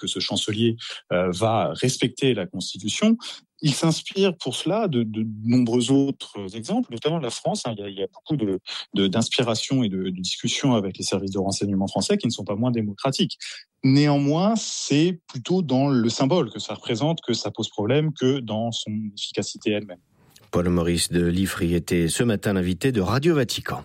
que ce chancelier va respecter la Constitution. Il s'inspire pour cela de nombreux autres exemples, notamment la France. Il y a beaucoup d'inspiration et de discussions avec les services de renseignement français qui ne sont pas moins démocratiques. Néanmoins, c'est plutôt dans le symbole que ça représente que ça pose problème que dans son efficacité elle-même. Paul-Maurice de Liffry était ce matin l'invité de Radio Vatican.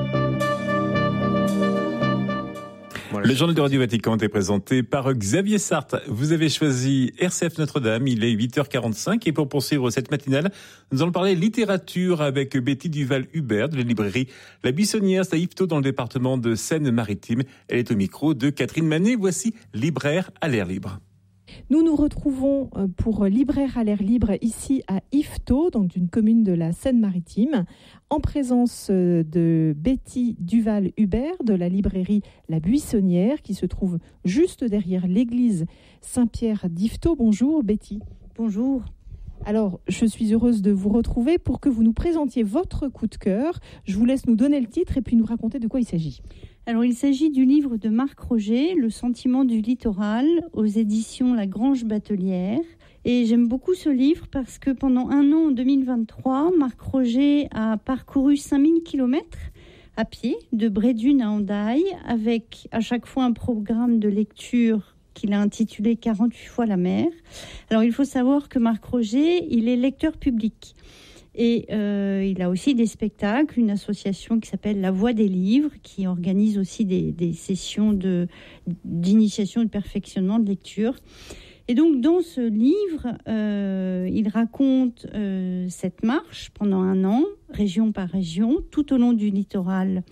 Le journal de Radio Vatican est présenté par Xavier Sartre. Vous avez choisi RCF Notre-Dame, il est 8h45 et pour poursuivre cette matinale, nous allons parler littérature avec Betty Duval-Hubert de la librairie La Buissonnière, c'est à Yvetot dans le département de Seine-Maritime. Elle est au micro de Catherine Manet. Voici Libraire à l'air libre. Nous nous retrouvons pour Libraire à l'air libre ici à Yvetot, donc une commune de la Seine-Maritime, en présence de Betty Duval-Hubert de la librairie La Buissonnière qui se trouve juste derrière l'église Saint-Pierre d'Yvetot. Bonjour Betty. Bonjour. Alors, je suis heureuse de vous retrouver pour que vous nous présentiez votre coup de cœur. Je vous laisse nous donner le titre et puis nous raconter de quoi il s'agit. Alors, il s'agit du livre de Marc Roger, Le sentiment du littoral, aux éditions La Grange Batelière. Et j'aime beaucoup ce livre parce que pendant un an, en 2023, Marc Roger a parcouru 5000 kilomètres à pied, de Brédune à Hendaye, avec à chaque fois un programme de lecture qu'il a intitulé 48 fois la mer. Alors, il faut savoir que Marc Roger, il est lecteur public. Et il a aussi des spectacles, une association qui s'appelle La Voix des Livres, qui organise aussi des sessions d'initiation et de perfectionnement de lecture. Et donc, dans ce livre, il raconte cette marche pendant un an, région par région, tout au long du littoral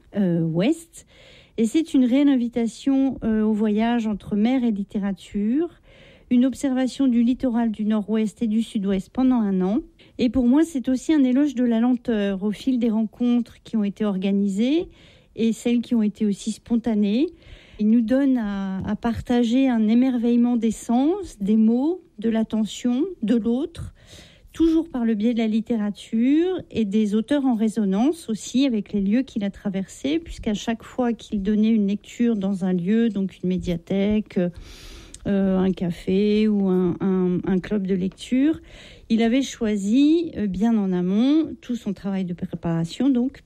ouest. Et c'est une réelle invitation au voyage entre mer et littérature, une observation du littoral du nord-ouest et du sud-ouest pendant un an. Et pour moi, c'est aussi un éloge de la lenteur au fil des rencontres qui ont été organisées et celles qui ont été aussi spontanées. Il nous donne à partager un émerveillement des sens, des mots, de l'attention, de l'autre, toujours par le biais de la littérature et des auteurs en résonance aussi avec les lieux qu'il a traversés, puisqu'à chaque fois qu'il donnait une lecture dans un lieu, donc une médiathèque, un café ou un club de lecture, il avait choisi bien en amont tout son travail de préparation, donc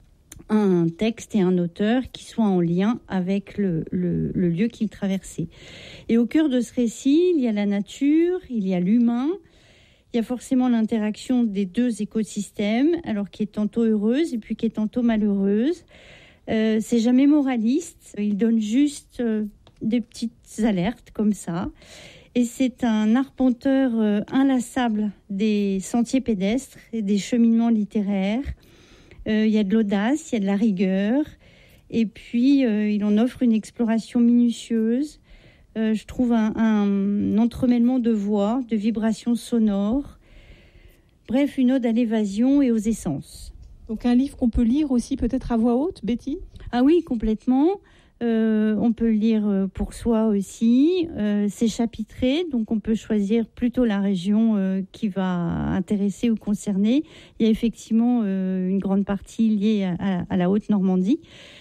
un texte et un auteur qui soient en lien avec le lieu qu'il traversait. Et au cœur de ce récit, il y a la nature, il y a l'humain, il y a forcément l'interaction des deux écosystèmes, alors qui est tantôt heureuse et puis qui est tantôt malheureuse. C'est jamais moraliste, il donne juste des petites alertes comme ça. Et c'est un arpenteur inlassable des sentiers pédestres et des cheminements littéraires. Il y a de l'audace, il y a de la rigueur. Et puis, il en offre une exploration minutieuse. Je trouve un entremêlement de voix, de vibrations sonores. Bref, une ode à l'évasion et aux essences. Donc un livre qu'on peut lire aussi peut-être à voix haute, Betty ? Ah oui, complètement. On peut le lire pour soi aussi. C'est chapitré, donc on peut choisir plutôt la région qui va intéresser ou concerner. Il y a effectivement une grande partie liée à la Haute-Normandie.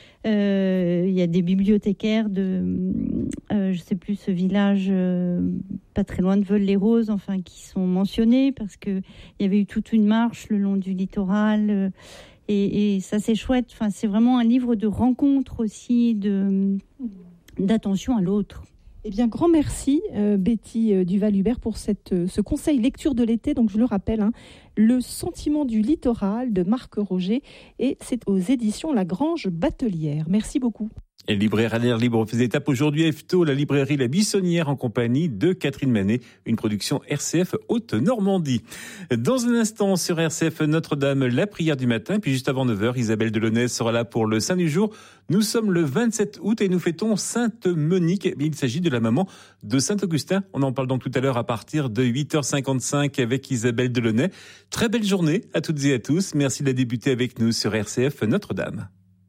Il y a des bibliothécaires de, je sais plus, ce village pas très loin de Veules-les-Roses, enfin, qui sont mentionnés parce qu'il y avait eu toute une marche le long du littoral. Et ça, c'est chouette. Enfin, c'est vraiment un livre de rencontre aussi, d'attention à l'autre. Eh bien, grand merci Betty Duval-Hubert pour ce conseil lecture de l'été. Donc, je le rappelle, Le sentiment du littoral de Marc Roger. Et c'est aux éditions La Grange Batelière. Merci beaucoup. Et Libraire à l'air libre faisait étape aujourd'hui à Yvetot, la librairie La Buissonnière en compagnie de Catherine Manet, une production RCF Haute-Normandie. Dans un instant sur RCF Notre-Dame, la prière du matin, puis juste avant 9h, Isabelle Delaunay sera là pour le Saint du jour. Nous sommes le 27 août et nous fêtons Sainte Monique. Il s'agit de la maman de Saint-Augustin. On en parle donc tout à l'heure à partir de 8h55 avec Isabelle Delaunay. Très belle journée à toutes et à tous. Merci de débuter avec nous sur RCF Notre-Dame.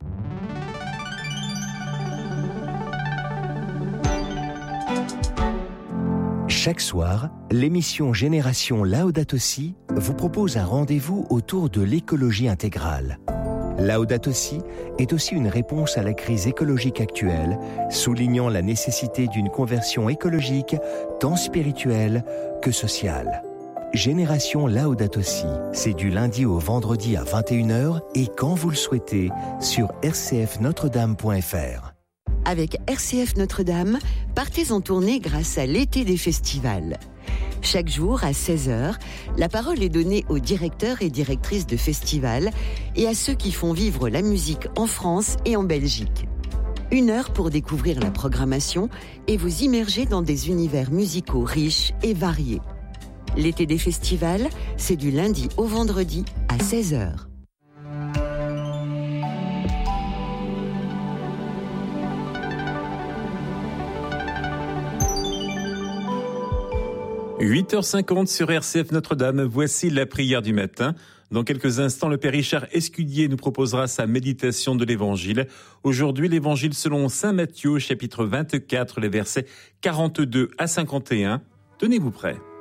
Chaque soir, l'émission Génération Laudato Si vous propose un rendez-vous autour de l'écologie intégrale. Laudato Si est aussi une réponse à la crise écologique actuelle, soulignant la nécessité d'une conversion écologique tant spirituelle que sociale. Génération Laudato Si, c'est du lundi au vendredi à 21h et quand vous le souhaitez sur rcfnotredame.fr. Avec RCF Notre-Dame, partez en tournée grâce à l'été des festivals. Chaque jour, à 16h, la parole est donnée aux directeurs et directrices de festivals et à ceux qui font vivre la musique en France et en Belgique. 1 heure pour découvrir la programmation et vous immerger dans des univers musicaux riches et variés. L'été des festivals, c'est du lundi au vendredi à 16h. – 8h50 sur RCF Notre-Dame, voici la prière du matin. Dans quelques instants, le Père Richard Escudier nous proposera sa méditation de l'Évangile. Aujourd'hui, l'Évangile selon Saint Matthieu, chapitre 24, les versets 42 à 51. Tenez-vous prêts.